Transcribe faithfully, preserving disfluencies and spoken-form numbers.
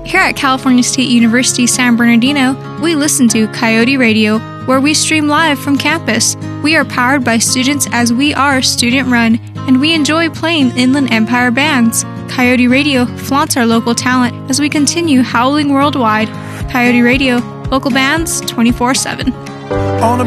Here at California State University San Bernardino, we listen to Coyote Radio, where we stream live from campus. We are powered by students as we are student-run, and we enjoy playing Inland Empire bands. Coyote Radio flaunts our local talent as we continue howling worldwide. Coyote Radio, local bands twenty-four seven. On a